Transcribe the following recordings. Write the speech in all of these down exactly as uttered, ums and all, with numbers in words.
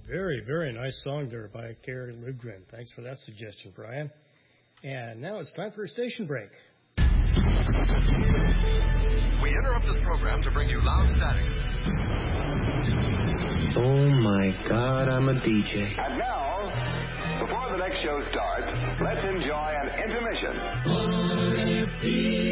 Very, very nice song there by Carrie Lugren. Thanks for that suggestion, Brian. And now it's time for a station break. We interrupt this program to bring you loud static. Oh my God, I'm a D J. And now, before the next show starts, let's enjoy an intermission. R F D.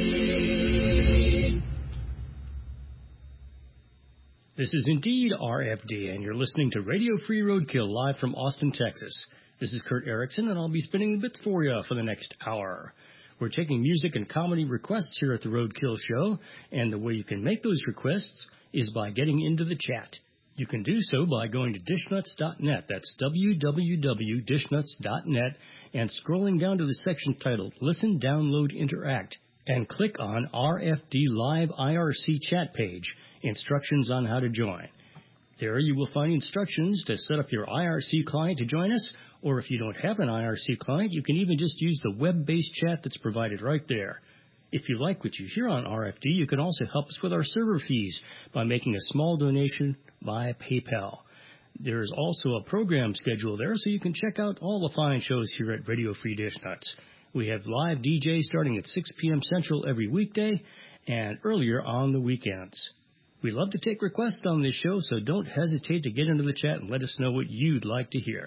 This is indeed R F D, and you're listening to Radio Free Roadkill live from Austin, Texas. This is Kurt Erickson, and I'll be spinning the bits for you for the next hour. We're taking music and comedy requests here at the Roadkill Show, and the way you can make those requests is by getting into the chat. You can do so by going to dish nuts dot net, that's w w w dot dish nuts dot net, and scrolling down to the section titled Listen, Download, Interact, and click on R F D Live I R C chat page, instructions on how to join. There you will find instructions to set up your I R C client to join us, or if you don't have an I R C client, you can even just use the web-based chat that's provided right there. If you like what you hear on R F D, you can also help us with our server fees by making a small donation via PayPal. There is also a program schedule there, so you can check out all the fine shows here at Radio Free Dish Nuts. We have live D Js starting at six p.m. Central every weekday and earlier on the weekends. We love to take requests on this show, so don't hesitate to get into the chat and let us know what you'd like to hear.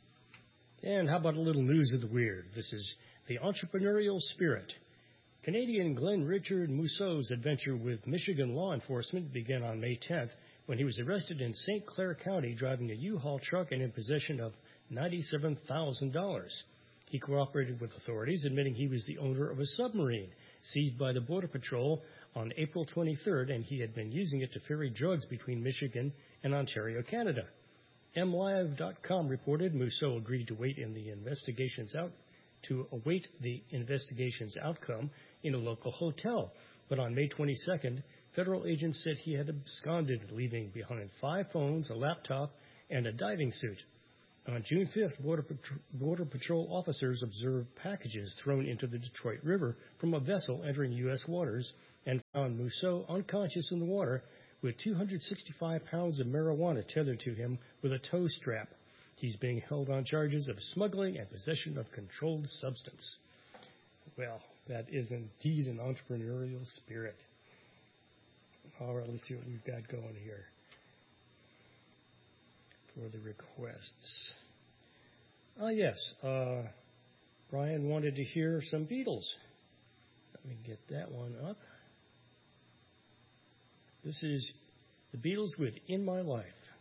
And how about a little news of the weird? This is the entrepreneurial spirit. Canadian Glenn Richard Mousseau's adventure with Michigan law enforcement began on May tenth when he was arrested in Saint Clair County driving a U-Haul truck and in possession of ninety-seven thousand dollars. He cooperated with authorities, admitting he was the owner of a submarine seized by the Border Patrol on April twenty-third, and he had been using it to ferry drugs between Michigan and Ontario, Canada. M Live dot com reported Mousseau agreed to wait in the investigations out to await the investigation's outcome in a local hotel. But on May twenty-second, federal agents said he had absconded, leaving behind five phones, a laptop, and a diving suit. On June fifth, Border, Pat- Border Patrol officers observed packages thrown into the Detroit River from a vessel entering U S waters and found Mousseau unconscious in the water with two hundred sixty-five pounds of marijuana tethered to him with a tow strap. He's being held on charges of smuggling and possession of controlled substance. Well, that is indeed an entrepreneurial spirit. All right, let's see what we've got going here for the requests. Ah, yes, uh, Brian wanted to hear some Beatles. Let me get that one up. This is the Beatles with In My Life.